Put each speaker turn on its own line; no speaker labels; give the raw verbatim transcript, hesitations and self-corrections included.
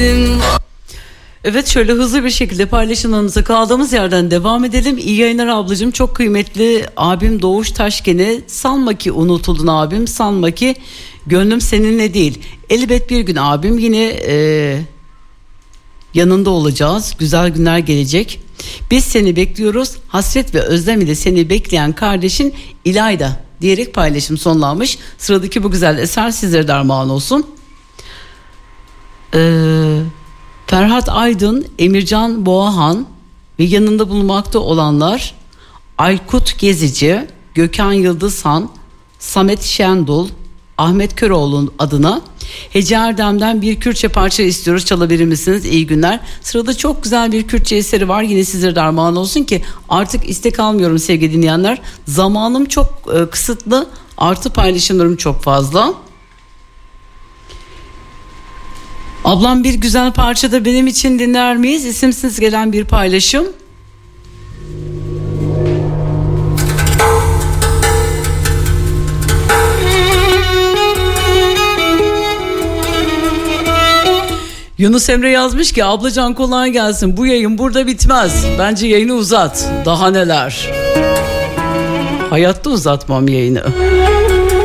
derdin.
Evet, şöyle hızlı bir şekilde paylaşımlarımıza kaldığımız yerden devam edelim. İyi yayınlar ablacığım. Çok kıymetli abim Doğuş Taşken'e, sanma ki unutuldun abim, sanma ki gönlüm seninle değil. Elbet bir gün abim yine e, yanında olacağız. Güzel günler gelecek. Biz seni bekliyoruz. Hasret ve özlem ile seni bekleyen kardeşin İlayda diyerek paylaşım sonlanmış. Sıradaki bu güzel eser sizlere derman olsun. Eee Ferhat Aydın, Emircan Boğahan ve yanında bulunmakta olanlar Aykut Gezici, Gökhan Yıldızhan, Samet Şendul, Ahmet Köroğlu adına Hece Erdem'den bir Kürtçe parça istiyoruz. Çalabilir misiniz? İyi günler. Sırada çok güzel bir Kürtçe eseri var. Yine sizlere derman olsun ki artık istek almıyorum sevgili dinleyenler. Zamanım çok e, kısıtlı, artı paylaşımlarım çok fazla. Ablam bir güzel parça da benim için dinler miyiz? İsimsiz gelen bir paylaşım. Yunus Emre yazmış ki ablacan kolay gelsin, bu yayın burada bitmez. Bence yayını uzat. Daha neler. Hayatta uzatmam yayını.